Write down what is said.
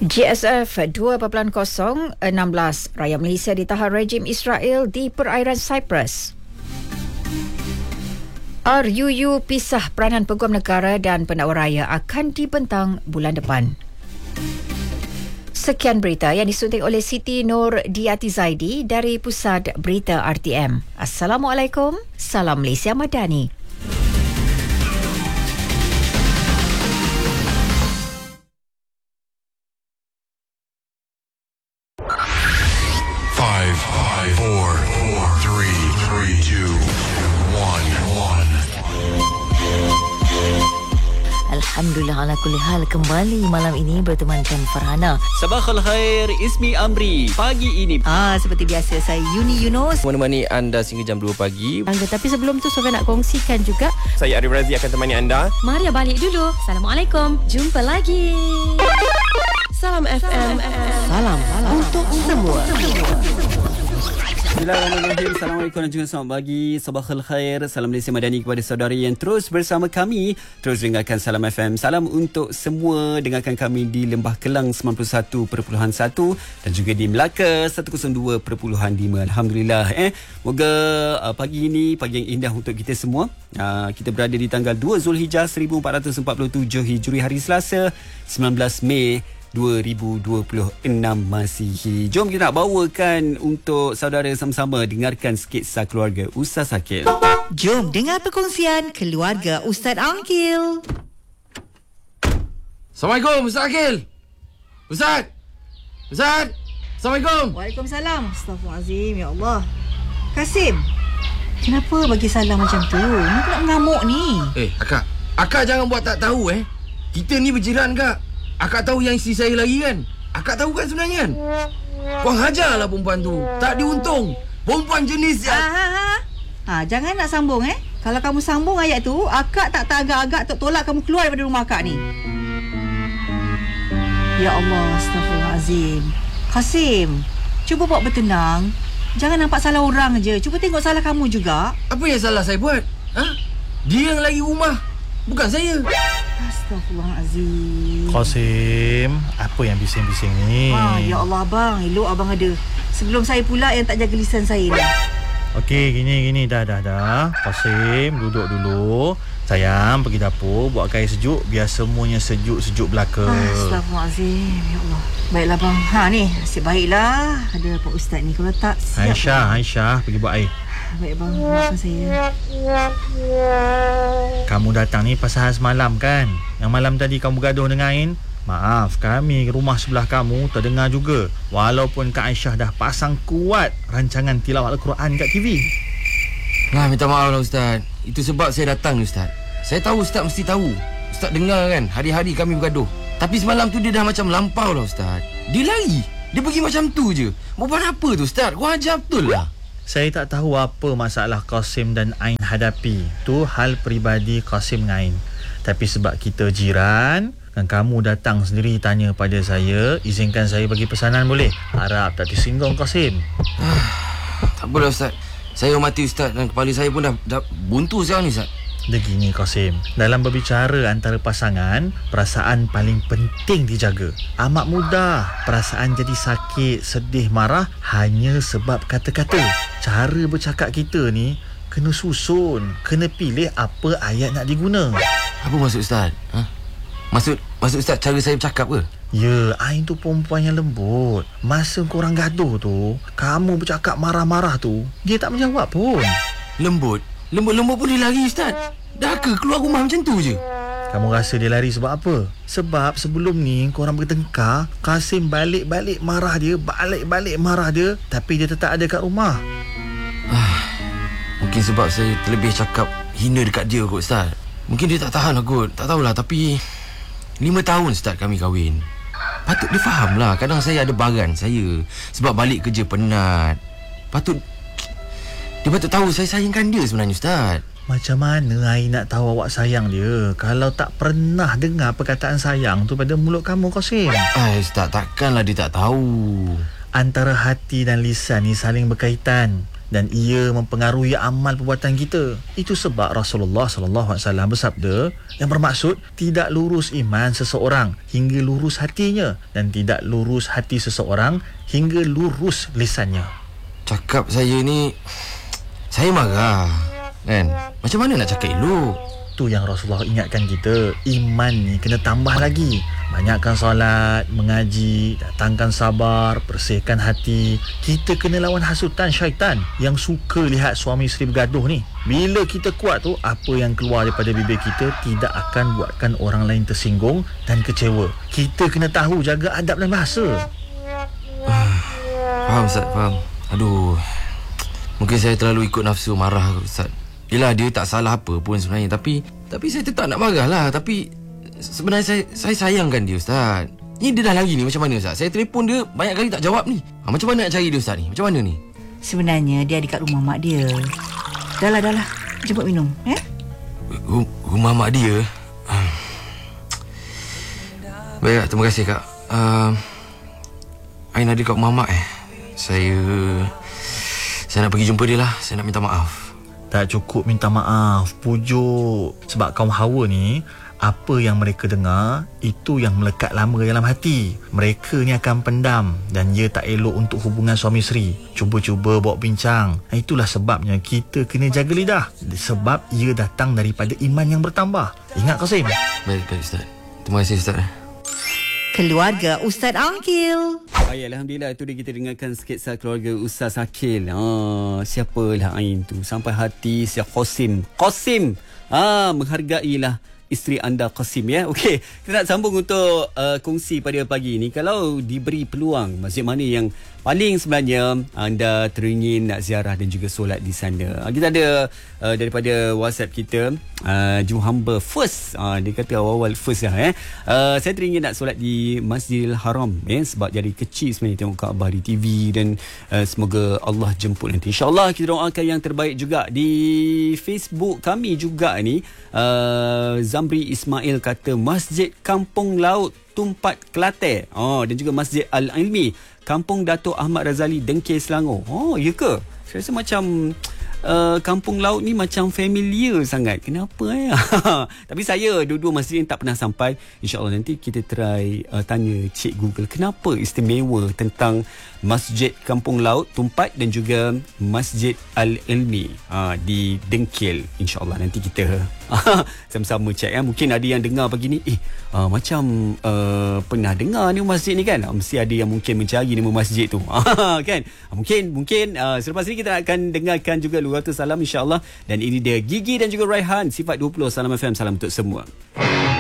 GSF 2.0 16 rakyat Malaysia ditahan rejim Israel di perairan Cyprus. RUU pisah peranan peguam negara dan pendakwa raya akan dibentang bulan depan. Sekian berita yang disunting oleh Siti Nur Diati Zaidi dari Pusat Berita RTM. Assalamualaikum, salam Malaysia Madani. Alhamdulillah ala kulli hal, kembali malam ini bertemankan Farhana. Sabahal khair, Ismi Amri. Pagi ini Seperti biasa saya Yuni Yunus menemani anda sehingga jam 2 pagi. Tapi sebelum tu Sofia nak kongsikan juga. Saya Arif Razi akan temani anda. Maria balik dulu. Assalamualaikum. Jumpa lagi. Salam FM. Salam untuk semua. Bismillahirrahmanirrahim. Assalamualaikum dan juga selamat pagi. Sabahal khair. Salam Malaysia Madani kepada saudari yang terus bersama kami. Terus dengarkan Salam FM. Salam untuk semua. Dengarkan kami di Lembah Kelang 91.1 dan juga di Melaka 102.5. Alhamdulillah. Moga pagi ini pagi yang indah untuk kita semua. Kita berada di tanggal 2 Zulhijjah 1447 Hijri, hari Selasa 19 Mei 2026 Masihi. Jom kita nak bawakan untuk saudara sama-sama dengarkan sketsa keluarga Ustaz Akil. Jom dengar perkongsian keluarga Ustaz Akil. Assalamualaikum Ustaz Akil. Ustaz. Assalamualaikum. Waalaikumsalam. Astaghfirullahalazim, ya Allah. Kasim, kenapa bagi salam macam tu? Ni pula mengamuk ni. Akak jangan buat tak tahu Kita ni berjiran Kak. Akak tahu yang isteri saya lagi kan? Akak tahu kan sebenarnya kan? Korang hajarlah perempuan tu. Tak diuntung. Perempuan jenis Jangan nak sambung Kalau kamu sambung ayat tu, akak tak agak-agak tolak kamu keluar daripada rumah akak ni. Ya Allah, astaghfirullahalazim. Kasim, cuba buat bertenang. Jangan nampak salah orang je. Cuba tengok salah kamu juga. Apa yang salah saya buat? Dia yang lagi rumah, bukan saya. Astaghfirullahalazim. Qasim, apa yang bising-bising ni? Ya Allah abang, elok abang ada. Sebelum saya pula yang tak jaga lisan saya ni. Okey, gini dah. Qasim, duduk dulu. Sayang, pergi dapur buat air sejuk biar semuanya sejuk-sejuk belaka. Astaghfirullahalazim, ya Allah. Baiklah bang. Ni, nasib baiklah ada Pak Ustaz ni. Kalau tak siap. Aisyah, pergi buat air. Baik bang, maafkan saya. Kamu datang ni pasal hal semalam kan? Yang malam tadi kamu bergaduh dengan Ain. Maaf, kami rumah sebelah kamu terdengar juga. Walaupun Kak Aisyah dah pasang kuat rancangan tilawat Al-Quran kat TV. Minta maaf lah Ustaz. Itu sebab saya datang ni Ustaz. Saya tahu Ustaz mesti tahu. Ustaz dengar kan hari-hari kami bergaduh. Tapi semalam tu dia dah macam lampau lah Ustaz. Dia lari. Dia pergi macam tu je. Mau buat apa tu Ustaz? Kau ajar betul lah. Saya tak tahu apa masalah Qasim dan Ain hadapi. Tu hal peribadi Qasim dengan Ain. Tapi sebab kita jiran dan kamu datang sendiri tanya pada saya, izinkan saya bagi pesanan boleh? Harap tak tersinggung Qasim. Tak apalah Ustaz. Saya hormati Ustaz dan kepala saya pun dah buntu sekarang ni Ustaz. Begini Qasim, dalam berbicara antara pasangan, perasaan paling penting dijaga. Amat mudah perasaan jadi sakit, sedih, marah hanya sebab kata-kata. Cara bercakap kita ni kena susun, kena pilih apa ayat nak diguna. Apa maksud Ustaz? Maksud Ustaz cara saya bercakap ke? Ya, Ain tu perempuan yang lembut. Masa korang gaduh tu, kamu bercakap marah-marah tu, dia tak menjawab pun. Lembut pun dia lari Ustaz. Dah ke keluar rumah macam tu je? Kamu rasa dia lari sebab apa? Sebab sebelum ni korang bertengkar, Qasim balik-balik marah dia, tapi dia tetap ada kat rumah. Mungkin sebab saya terlebih cakap hina dekat dia kot Ustaz. Mungkin dia tak tahan lah kot. Tak tahulah, tapi 5 tahun Ustaz kami kahwin. Patut dia faham lah. Kadang saya ada baran saya sebab balik kerja penat. Dia patut tahu saya sayangkan dia sebenarnya Ustaz. Macam mana Ain nak tahu awak sayang dia kalau tak pernah dengar perkataan sayang tu pada mulut kamu Qasim? Ustaz, takkanlah dia tak tahu. Antara hati dan lisan ni saling berkaitan. dan ia mempengaruhi amal perbuatan kita. Itu sebab Rasulullah SAW bersabda yang bermaksud tidak lurus iman seseorang hingga lurus hatinya dan tidak lurus hati seseorang hingga lurus lisannya. Cakap saya ni, saya marah kan. Macam mana nak cakap elok? Tu yang Rasulullah ingatkan kita. Iman ni kena tambah lagi. Banyakkan solat, mengaji, datangkan sabar, bersihkan hati. Kita kena lawan hasutan syaitan yang suka lihat suami isteri bergaduh ni. Bila kita kuat tu, apa yang keluar daripada bibir kita tidak akan buatkan orang lain tersinggung dan kecewa. Kita kena tahu jaga adab dan bahasa. Faham Ustaz, faham. Aduh, mungkin saya terlalu ikut nafsu marah Ustaz. Yelah, dia tak salah apa pun sebenarnya. Tapi saya tetap nak marah lah. Tapi sebenarnya saya sayangkan dia Ustaz. Ni dia dah lari ni macam mana Ustaz? Saya telefon dia banyak kali tak jawab ni. Macam mana nak cari dia Ustaz ni? Macam mana ni? Sebenarnya dia ada kat rumah mak dia. Dah lah. Jemput minum. Rumah mak dia? Baik, terima kasih Kak. Ain ada kat rumah mak Saya nak pergi jumpa dia lah. Saya nak minta maaf. Tak cukup minta maaf, pujuk. Sebab kaum Hawa ni, apa yang mereka dengar, itu yang melekat lama dalam hati. Mereka ni akan pendam dan ia tak elok untuk hubungan suami isteri. Cuba-cuba bawa bincang. Itulah sebabnya kita kena jaga lidah. Sebab ia datang daripada iman yang bertambah. Ingat Qasim? Baik Ustaz. Terima kasih Ustaz. Keluarga Ustaz Aqil. Alhamdulillah, itu dia kita dengarkan sketsa keluarga Ustaz Aqil. Siapalah Ain tu sampai hati si Qasim. Menghargailah isteri anda Qasim ya. Okey, kita nak sambung untuk kongsi pada pagi ni. Kalau diberi peluang, masjid mana yang paling sebenarnya anda teringin nak ziarah dan juga solat di sana? Kita ada daripada WhatsApp kita, Juhamba First. Dia kata awal-awal first lah saya teringin nak solat di Masjidil Haram sebab dari kecil sebenarnya tengok Kaabah di TV dan semoga Allah jemput nanti. InsyaAllah kita doakan yang terbaik juga. Di Facebook kami juga ni, Zamri Ismail kata Masjid Kampung Laut Tumpat Kelate, dan juga Masjid Al-Ilmi Kampung Dato' Ahmad Razali Dengkir Selangor. Ya ke? Saya rasa macam Kampung Laut ni macam familiar sangat. Kenapa Tapi saya dua-dua masjid yang tak pernah sampai. InsyaAllah nanti kita try tanya Cik Google kenapa istimewa tentang Masjid Kampung Laut Tumpat dan juga Masjid Al-Ilmi di Dengkil. InsyaAllah nanti kita sama-sama check Mungkin ada yang dengar pagi ni macam pernah dengar ni masjid ni kan. Mesti ada yang mungkin mencari nama masjid tu kan. Mungkin selepas ni kita akan dengarkan juga Luratul Salam insyaAllah. Dan ini dia Gigi dan juga Raihan Sifat 20 Salam FM. Salam untuk semua.